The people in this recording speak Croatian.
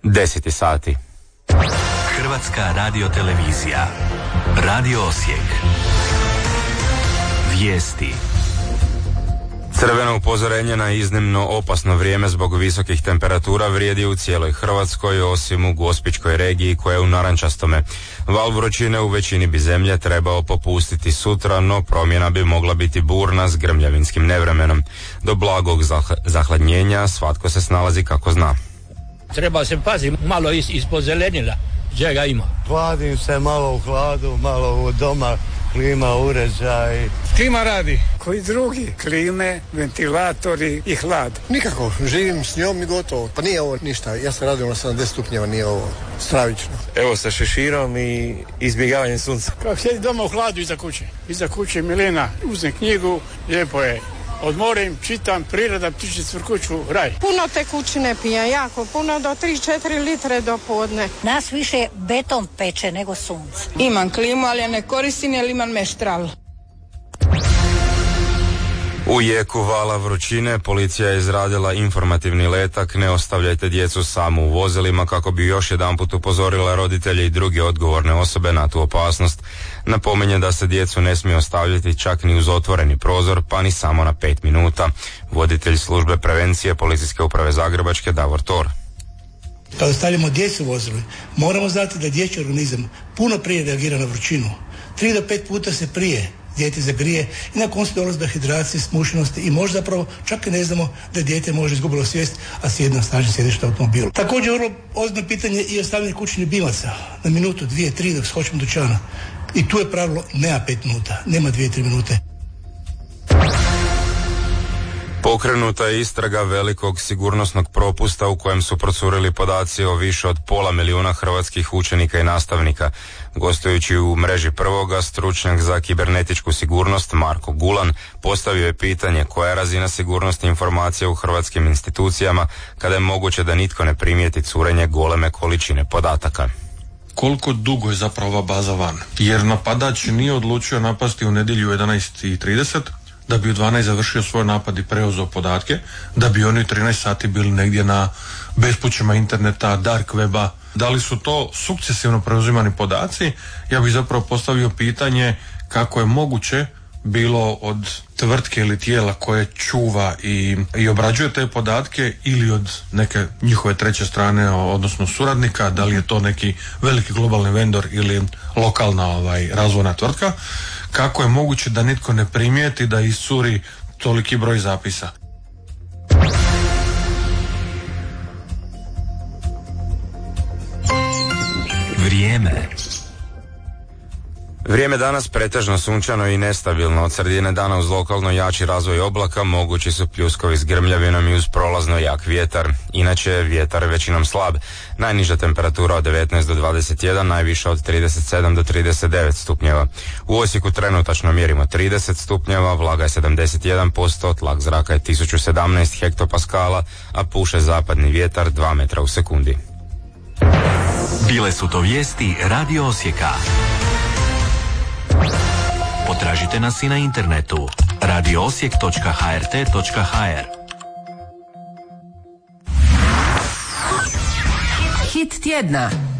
10 sati. Hrvatska radiotelevizija. Radio Osijek. Vijesti. Crveno upozorenje na iznimno opasno vrijeme zbog visokih temperatura vrijedi u cijeloj Hrvatskoj, osim u Gospićkoj regiji koja je u narančastome. Val vrućine u većini bi zemlje trebao popustiti sutra, no promjena bi mogla biti burna s grmljavinskim nevremenom. Do blagog zahladnjenja svatko se snalazi kako zna. Treba se paziti malo ispod zelenila, čega ima. Hladim se malo u hladu, malo u doma, klima, uređaj. Klima radi, koji drugi, klime, ventilatori i hlad. Nikako, živim s njom i gotovo. Pa nije ovo ništa, ja sam radio na 70 stupnjeva, nije ovo stravično. Evo sa šeširom i izbjegavanjem sunca. Kao sjedi doma u hladu iza kuće Milena, uzem knjigu, lijepo je. Odmorim, čitam, priroda, ptičice cvrkuću, raj. Puno tekućine pijem, jako puno, do 3-4 litre do podne. Nas više beton peče nego sunce. Imam klimu, ali ja ne koristim jer imam meštral. U jeku vala vrućine policija je izradila informativni letak "Ne ostavljajte djecu samu u vozilima" kako bi još jedanput upozorila roditelje i druge odgovorne osobe na tu opasnost. Napominje da se djecu ne smije ostavljati čak ni uz otvoreni prozor, pa ni samo na 5 minuta. Voditelj službe prevencije Policijske uprave Zagrebačke Davor Tor. Kada stavljamo djecu u vozilo, moramo znati da dječji organizam puno prije reagira na vrućinu. 3 do 5 puta se prije dijete zagrije i na koncu dolazi do hidracije, smušenosti i možda zapravo čak i ne znamo da dijete može izgubilo svijest, a sjedi na snažnom sjedištu automobilu. Također vrlo ozbiljno pitanje i ostavljanje kućnih ljubimaca na minutu, 2, 3 dok skočimo do dućana. I tu je pravilo nema 5 minuta, nema 2-3 minute. Pokrenuta je istraga velikog sigurnosnog propusta u kojem su procurili podaci o više od 500.000 hrvatskih učenika i nastavnika. Gostujući u mreži Prvoga, stručnjak za kibernetičku sigurnost Marko Gulan postavio je pitanje koja je razina sigurnosti informacija u hrvatskim institucijama kada je moguće da nitko ne primijeti curenje goleme količine podataka. Koliko dugo je zapravo ova baza van? Jer napadač nije odlučio napasti u nedjelju 11:30, da bi u 12 završio svoj napad i preuzeo podatke, da bi oni u 13 sati bili negdje na bespućima interneta, dark weba. Da li su to sukcesivno preuzimani podaci? Ja bih zapravo postavio pitanje kako je moguće bilo od tvrtke ili tijela koje čuva i obrađuje te podatke ili od neke njihove treće strane, odnosno suradnika, da li je to neki veliki globalni vendor ili lokalna razvojna tvrtka. Kako je moguće da nitko ne primijeti da iscuri toliki broj zapisa? Vrijeme danas pretežno sunčano i nestabilno. Od sredine dana uz lokalno jači razvoj oblaka mogući su pljuskovi s grmljavinom i uz prolazno jak vjetar. Inače je vjetar većinom slab. Najniža temperatura od 19 do 21, najviša od 37 do 39 stupnjeva. U Osijeku trenutačno mjerimo 30 stupnjeva, vlaga je 71%, tlak zraka je 1017 hektopaskala, a puše zapadni vjetar 2 metra u sekundi. Bile su to vijesti Radio Osijeka. Potražite nas i na internetu radioosijek.hrt.hr. Hit tjedna.